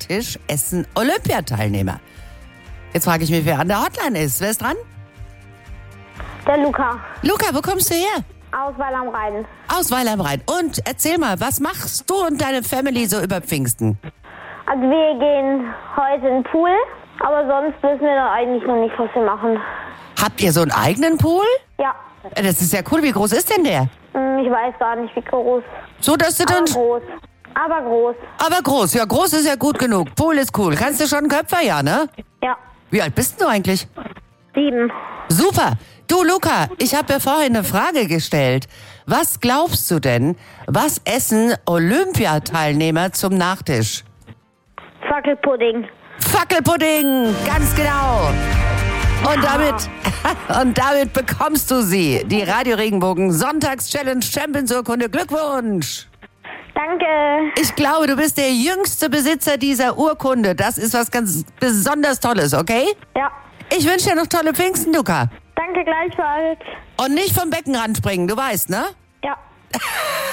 Nachtisch essen Olympiateilnehmer. Jetzt frage ich mich, wer an der Hotline ist. Wer ist dran? Der Luca. Luca, wo kommst du her? Aus Weil am Rhein. Aus Weil am Rhein. Und erzähl mal, was machst du und deine Family so über Pfingsten? Also wir gehen heute in den Pool, aber sonst wissen wir da eigentlich noch nicht, was wir machen. Habt ihr so einen eigenen Pool? Ja, Das ist ja cool. Wie groß ist denn der? ich weiß gar nicht, wie groß. So, dass du Aber dann... groß. Aber groß. Aber groß. Ja, groß ist ja gut genug. Pool ist cool. Kannst du schon einen Köpfer, ja, ne? Ja, Wie alt bist du eigentlich? 7. Super. Du, Luca, ich habe ja vorhin eine Frage gestellt. Was glaubst du denn, was essen Olympiateilnehmer zum Nachtisch? Fackelpudding. Fackelpudding, ganz genau. Und damit bekommst du sie. Die Radio Regenbogen Sonntags-Challenge Champions-Urkunde. Glückwunsch. Danke. Ich glaube, du bist der jüngste Besitzer dieser Urkunde. Das ist was ganz besonders Tolles, okay? Ja, Ich wünsche dir noch tolle Pfingsten, Luca. danke gleichfalls. Und nicht vom Beckenrand springen, du weißt, ne? Ja.